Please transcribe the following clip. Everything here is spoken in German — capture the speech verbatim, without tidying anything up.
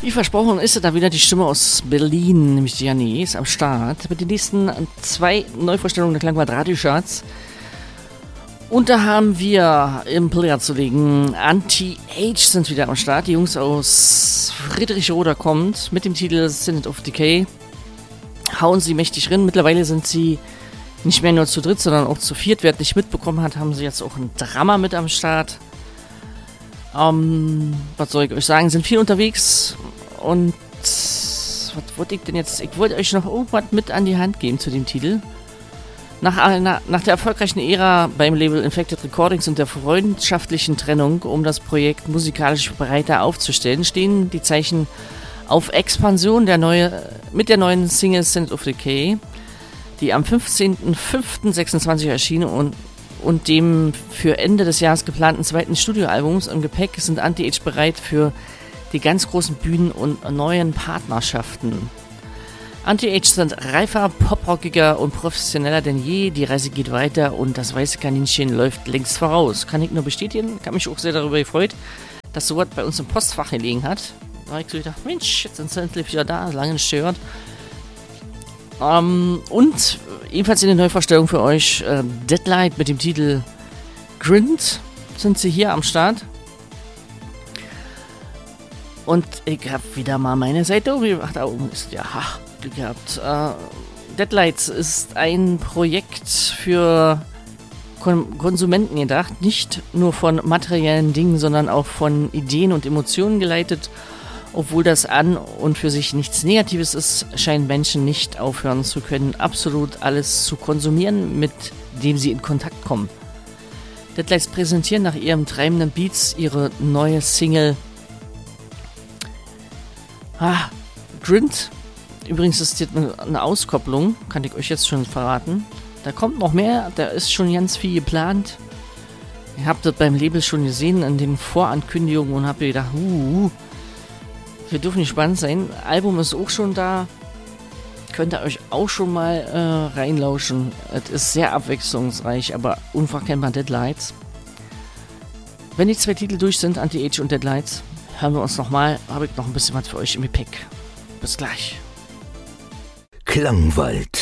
Wie versprochen ist da wieder die Stimme aus Berlin, nämlich die Janni, ist am Start mit den nächsten zwei Neuvorstellungen der Klangwald Radiocharts. Und da haben wir im Player zu legen, Anti-Age sind wieder am Start. Die Jungs aus Friedrichroda kommt mit dem Titel Synod of Decay. Hauen sie mächtig rein. Mittlerweile sind sie nicht mehr nur zu dritt, sondern auch zu viert. Wer es nicht mitbekommen hat, haben sie jetzt auch einen Drummer mit am Start. Ähm, was soll ich euch sagen? Sind viel unterwegs und was wollte ich denn jetzt? Ich wollte euch noch irgendwas mit an die Hand geben zu dem Titel. Nach, einer, nach der erfolgreichen Ära beim Label Infected Recordings und der freundschaftlichen Trennung, um das Projekt musikalisch breiter aufzustellen, stehen die Zeichen auf Expansion der neue, mit der neuen Single Synod of Decay, die am fünfzehnten fünften sechsundzwanzig erschien und und dem für Ende des Jahres geplanten zweiten Studioalbums im Gepäck sind Anti-Age bereit für die ganz großen Bühnen und neuen Partnerschaften. Anti-Age sind reifer, poprockiger und professioneller denn je. Die Reise geht weiter und das weiße Kaninchen läuft längst voraus. Kann ich nur bestätigen. Ich habe mich auch sehr darüber gefreut, dass sowas bei uns im Postfach gelegen hat. Da habe ich so gedacht, Mensch, jetzt sind sie endlich wieder da, lange nicht gehört. Um, und ebenfalls in der Neuvorstellung für euch äh, Deadlight mit dem Titel Grind sind sie hier am Start. Und ich habe wieder mal meine Seite umgebracht. Da oben ist ja, ha, Glück gehabt. Uh, Deadlight ist ein Projekt für Kon- Konsumenten gedacht. Nicht nur von materiellen Dingen, sondern auch von Ideen und Emotionen geleitet. Obwohl das an und für sich nichts Negatives ist, scheinen Menschen nicht aufhören zu können, absolut alles zu konsumieren, mit dem sie in Kontakt kommen. Deadlights präsentieren nach ihrem treibenden Beats ihre neue Single ah, Grind. Übrigens ist jetzt eine Auskopplung, kann ich euch jetzt schon verraten. Da kommt noch mehr, da ist schon ganz viel geplant. Ihr habt das beim Label schon gesehen in den Vorankündigungen und habt ihr gedacht, uh, wir dürfen gespannt sein. Album ist auch schon da. Könnt ihr euch auch schon mal äh, reinlauschen. Es ist sehr abwechslungsreich, aber unverkennbar Deadlights. Wenn die zwei Titel durch sind, Anti-Age und Deadlights, hören wir uns nochmal. Habe ich noch ein bisschen was für euch im Gepäck. Bis gleich. Klangwald.